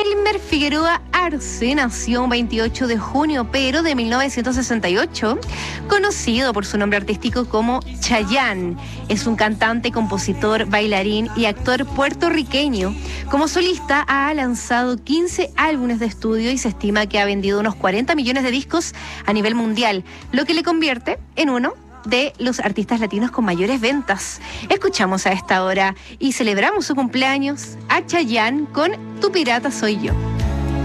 Elmer Figueroa Arce nació un 28 de junio, pero de 1968, conocido por su nombre artístico como Chayanne. Es un cantante, compositor, bailarín y actor puertorriqueño. Como solista ha lanzado 15 álbumes de estudio y se estima que ha vendido unos 40 millones de discos a nivel mundial, lo que le convierte en uno de los artistas latinos con mayores ventas. Escuchamos a esta hora y celebramos su cumpleaños a Chayanne con Tu Pirata Soy Yo.